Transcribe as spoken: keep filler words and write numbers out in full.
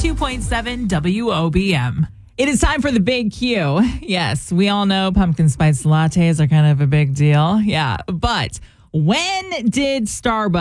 two point seven W O B M. It is time for the big Q. Yes, we all know pumpkin spice lattes are kind of a big deal. Yeah, but when did Starbucks